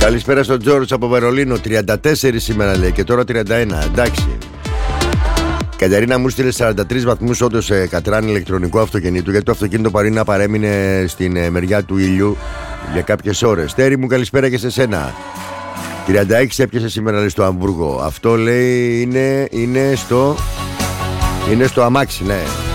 Καλησπέρα στον Τζόρτζ από Βερολίνο. 34 σήμερα λέει και τώρα 31. Εντάξει. Κατερίνα μου στείλε 43 βαθμούς όντως σε κατράν ηλεκτρονικού αυτοκινήτου, γιατί το αυτοκίνητο Παρίνα παρέμεινε στην μεριά του ήλιου για κάποιες ώρες. Τέρι μου, καλησπέρα και σε σένα. 36 έπιασε σήμερα λέει στο Αμβούργο. Αυτό λέει είναι στο αμάξι, ναι.